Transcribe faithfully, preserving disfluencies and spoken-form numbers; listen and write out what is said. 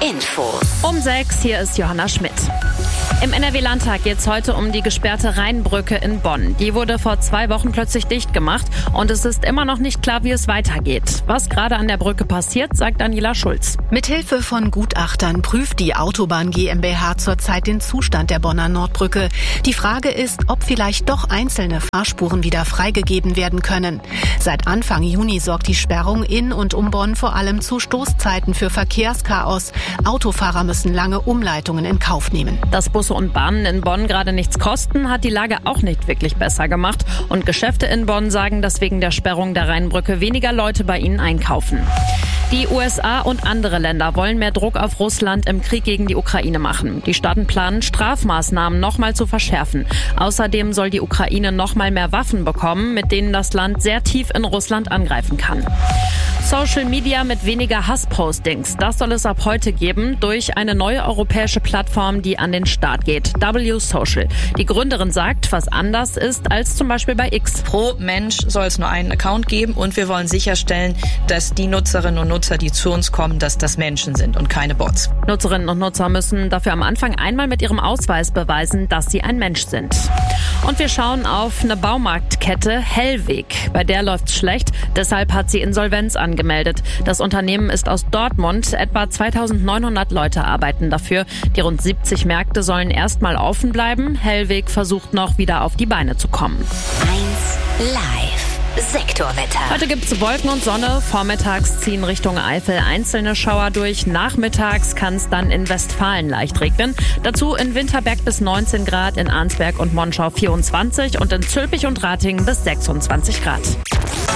Infos. Um sechs, hier ist Johanna Schmidt. Im N R W-Landtag geht es heute um die gesperrte Rheinbrücke in Bonn. Die wurde vor zwei Wochen plötzlich dicht gemacht und es ist immer noch nicht klar, wie es weitergeht. Was gerade an der Brücke passiert, sagt Daniela Schulz. Mithilfe von Gutachtern prüft die Autobahn GmbH zurzeit den Zustand der Bonner Nordbrücke. Die Frage ist, ob vielleicht doch einzelne Fahrspuren wieder freigegeben werden können. Seit Anfang Juni sorgt die Sperrung in und um Bonn vor allem zu Stoßzeiten für Verkehrschaos. Autofahrer müssen lange Umleitungen in Kauf nehmen. Dass Busse und Bahnen in Bonn gerade nichts kosten, hat die Lage auch nicht wirklich besser gemacht. Und Geschäfte in Bonn sagen, dass wegen der Sperrung der Rheinbrücke weniger Leute bei ihnen einkaufen. Die U S A und andere Länder wollen mehr Druck auf Russland im Krieg gegen die Ukraine machen. Die Staaten planen, Strafmaßnahmen nochmal zu verschärfen. Außerdem soll die Ukraine nochmal mehr Waffen bekommen, mit denen das Land sehr tief in Russland angreifen kann. Social Media mit weniger Hasspostings. Das soll es ab heute geben durch eine neue europäische Plattform, die an den Start geht. W Social. Die Gründerin sagt, was anders ist als zum Beispiel bei X. Pro Mensch soll es nur einen Account geben und wir wollen sicherstellen, dass die Nutzerinnen und Nutzer, die zu uns kommen, dass das Menschen sind und keine Bots. Nutzerinnen und Nutzer müssen dafür am Anfang einmal mit ihrem Ausweis beweisen, dass sie ein Mensch sind. Und wir schauen auf eine Baumarktkette, Hellweg. Bei der läuft's schlecht, deshalb hat sie Insolvenz angemeldet. Das Unternehmen ist aus Dortmund. Etwa zweitausendneunhundert Leute arbeiten dafür. Die rund siebzig Märkte sollen erstmal offen bleiben. Hellweg versucht noch wieder auf die Beine zu kommen. eins Live. Sektorwetter. Heute gibt's Wolken und Sonne. Vormittags ziehen Richtung Eifel einzelne Schauer durch. Nachmittags kann es dann in Westfalen leicht regnen. Dazu in Winterberg bis neunzehn Grad, in Arnsberg und Monschau vierundzwanzig und in Zülpich und Ratingen bis sechsundzwanzig Grad.